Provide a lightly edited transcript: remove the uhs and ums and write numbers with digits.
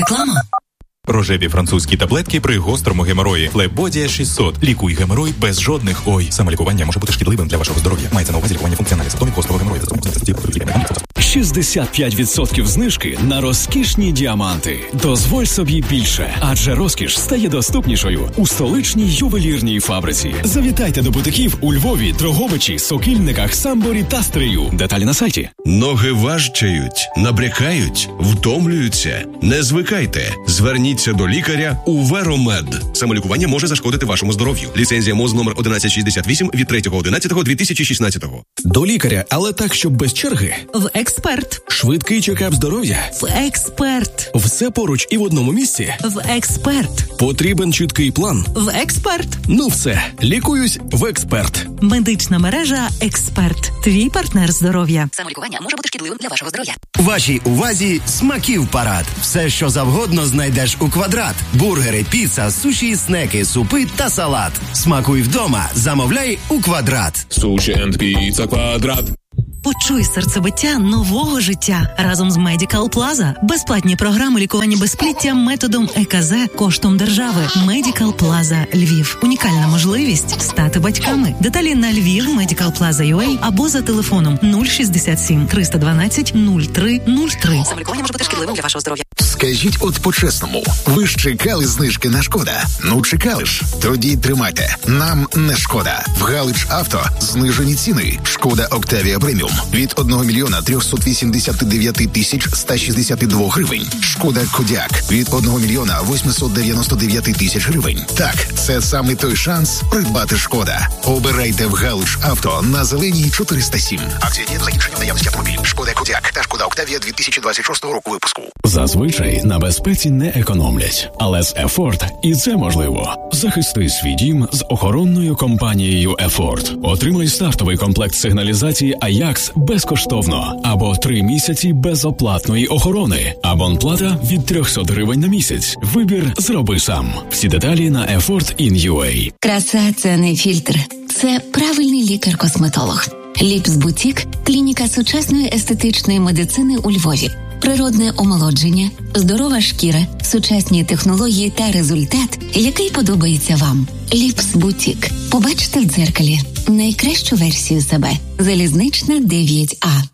Реклама. Рожеві французькі таблетки при гострому геморої. Флебодія 600. Лікуй геморой без жодних ой. Самолікування може бути шкідливим для вашого здоров'я. Мається на увазі лікування функціональних симптомів гострого геморою. 65% знижки на розкішні діаманти. Дозволь собі більше, адже розкіш стає доступнішою у столичній ювелірній фабриці. Завітайте до бутиків у Львові, Дрогобичі, Сокільниках, Самборі та Стрию. Деталі на сайті. Ноги важчають, набрякають, втомлюються. Не звикайте. Зверніться до лікаря у Веромед. Самолікування може зашкодити вашому здоров'ю. Ліцензія МОЗ номер 1168 від 3.11.2016. До лікаря, але так, щоб без черги. В Експерт. Швидкий чекап здоров'я. В Експерт. Все поруч і в одному місці. В Експерт. Потрібен чіткий план. В Експерт. Ну все, лікуюсь в Експерт. Медична мережа Експерт. Твій партнер здоров'я. Самолікування може бути шкідливим для вашого здоров'я. Вашій увазі смаків парад. Все, що завгодно, знайдеш у Квадрат. Бургери, піца, суші, снеки, супи та салат. Смакуй вдома. Замовляй у Квадрат. Суші енд піца Квадрат. Почуй серцебиття нового життя разом з Medical Plaza. Безплатні програми лікування безпліття методом ЕКЗ коштом держави. Medical Plaza Львів. Унікальна можливість стати батьками. Деталі на Львів, Medical Plaza UA або за телефоном 067 312 0303. Самолікування може бути шкідливим для вашого здоров'я. Скажіть от по-чесному, ви ж чекали знижки на Шкода? Ну чекали ж, тоді тримайте. Нам не шкода. В Галич Авто знижені ціни. Шкода Октавія Преміум від 1 мільйона 389 тисяч 162 гривень. Шкода Кодіак від 1 мільйона 899 тисяч гривень. Так, це саме той шанс придбати Шкода. Обирайте в Галич Авто на Зеленій 407. Акція діє до закінчення наявності автомобілів. Шкода Кодіак та Шкода Октавія 2026 року випуску. Зазвичай на безпеці не економлять, але з Ефорт і це можливо. Захисти свій дім з охоронною компанією Ефорт. Отримай стартовий комплект сигналізації Ajax безкоштовно або 3 місяці безоплатної охорони. Абонплата від 300 гривень на місяць. Вибір зроби сам. Всі деталі на effort.in.ua. Краса – це не фільтр. Це правильний лікар-косметолог. Ліпс Бутік – клініка сучасної естетичної медицини у Львові. Природне омолодження, здорова шкіра, сучасні технології та результат, який подобається вам. Ліпс Бутік. Побачте в дзеркалі найкращу версію себе. Залізнична 9А.